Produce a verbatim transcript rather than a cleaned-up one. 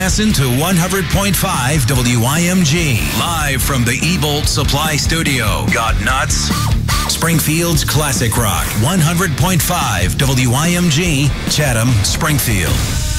Listen to one hundred point five W I M G. Live from the E-Bolt Supply Studio. Got nuts? Springfield's Classic Rock. one hundred point five W I M G, Chatham, Springfield.